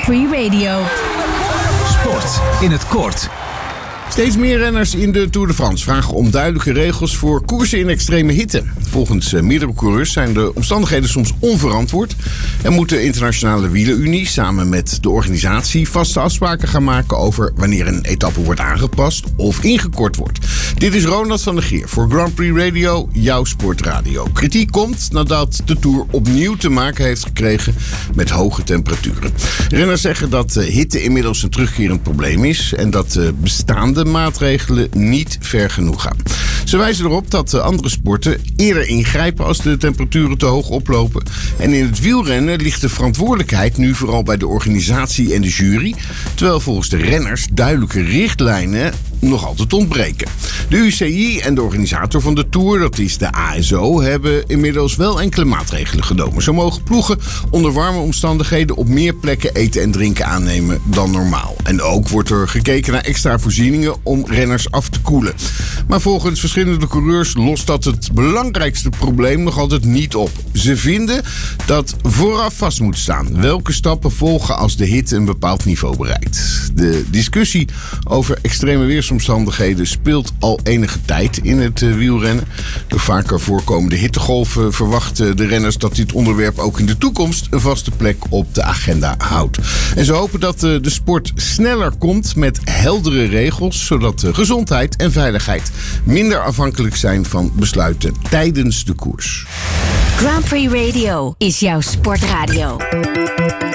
Grand Prix Radio. Sport in het kort. Steeds meer renners in de Tour de France vragen om duidelijke regels voor koersen in extreme hitte. Volgens meerdere coureurs zijn de omstandigheden soms onverantwoord en moet de Internationale Wielerunie samen met de organisatie vaste afspraken gaan maken over wanneer een etappe wordt aangepast of ingekort wordt. Dit is Ronald van der Geer voor Grand Prix Radio, jouw sportradio. Kritiek komt nadat de Tour opnieuw te maken heeft gekregen met hoge temperaturen. Renners zeggen dat hitte inmiddels een terugkerend probleem is en dat bestaande maatregelen niet ver genoeg gaan. Ze wijzen erop dat andere sporten eerder ingrijpen als de temperaturen te hoog oplopen. En in het wielrennen ligt de verantwoordelijkheid nu vooral bij de organisatie en de jury, terwijl volgens de renners duidelijke richtlijnen nog altijd ontbreken. De UCI en de organisator van de Tour, dat is de ASO, hebben inmiddels wel enkele maatregelen genomen. Zo mogen ploegen onder warme omstandigheden op meer plekken eten en drinken aannemen dan normaal. En ook wordt er gekeken naar extra voorzieningen om renners af te koelen. Maar volgens verschillende coureurs lost dat het belangrijkste probleem nog altijd niet op. Ze vinden dat vooraf vast moet staan welke stappen volgen als de hitte een bepaald niveau bereikt. De discussie over extreme weersomstandigheden speelt al enige tijd in het wielrennen. Door vaker voorkomende hittegolven verwachten de renners dat dit onderwerp ook in de toekomst een vaste plek op de agenda houdt. En ze hopen dat de sport sneller komt met heldere regels, zodat gezondheid en veiligheid minder afhankelijk zijn van besluiten tijdens de koers. Grand Prix Radio is jouw sportradio.